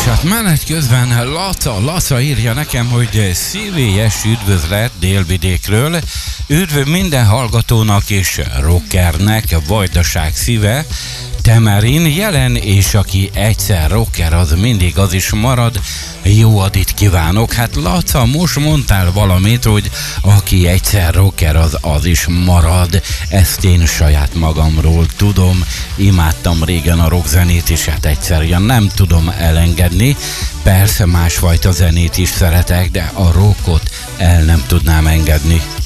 Hát menet közben Laca írja nekem, hogy szívélyes üdvözlet Délvidékről. Üdv minden hallgatónak és rockernek, Vajdaság szíve, Temerin jelen, és aki egyszer rocker, az mindig az is marad. Jó adit kívánok. Hát Laca, most mondtál valamit, hogy aki egyszer rocker, az is marad. Ezt én saját magamról tudom. Imádtam régen a rockzenét, és hát egyszerűen nem tudom elengedni. Persze másfajta zenét is szeretek, de a rockot el nem tudnám engedni.